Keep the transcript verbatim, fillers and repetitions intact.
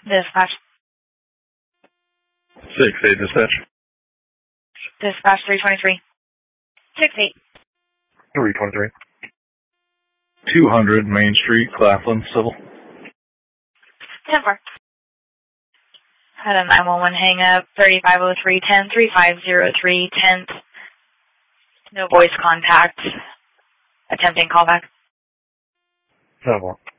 Dispatch. six eight dispatch. Dispatch three twenty-three. six eight. three twenty-three. two hundred Main Street, Claflin, Civil. ten four. Had a nine one one hang up, thirty-five oh three ten, three five oh three ten. No voice contact. Attempting callback. ten four.